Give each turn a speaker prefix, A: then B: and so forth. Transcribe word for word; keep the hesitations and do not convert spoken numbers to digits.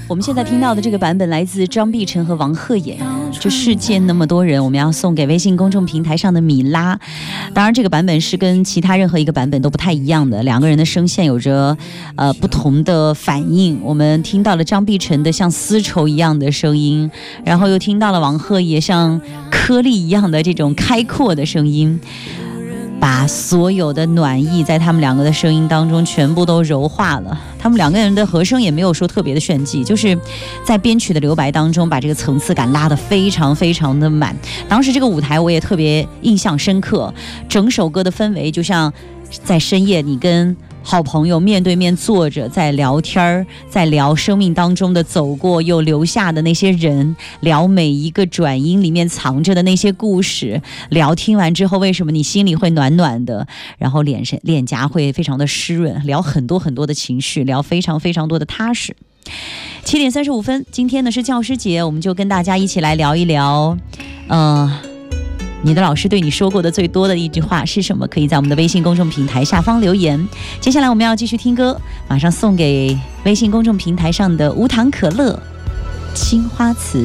A: 我们现在听到的这个版本来自张碧晨和王鹤野，这世界那么多人，我们要送给微信公众平台上的米拉。当然这个版本是跟其他任何一个版本都不太一样的，两个人的声线有着呃不同的反应。我们听到了张碧晨的像丝绸一样的声音，然后又听到了王鹤野像颗粒一样的这种开阔的声音，把所有的暖意在他们两个的声音当中全部都柔化了。他们两个人的和声也没有说特别的炫技，就是在编曲的留白当中把这个层次感拉得非常非常的满。当时这个舞台我也特别印象深刻，整首歌的氛围就像在深夜你跟好朋友面对面坐着在聊天，在聊生命当中的走过又留下的那些人，聊每一个转音里面藏着的那些故事，聊听完之后为什么你心里会暖暖的，然后脸上脸颊会非常的湿润，聊很多很多的情绪，聊非常非常多的踏实。七点三十五分，今天呢是教师节，我们就跟大家一起来聊一聊呃你的老师对你说过的最多的一句话是什么？可以在我们的微信公众平台下方留言。接下来我们要继续听歌，马上送给微信公众平台上的无糖可乐青花瓷。